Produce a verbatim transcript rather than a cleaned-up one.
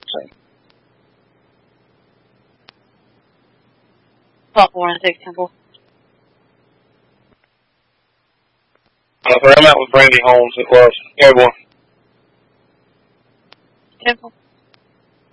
actually. Twelve four and six Temple. Okay, I'm out with Brandy Holmes. It was everyone. Temple.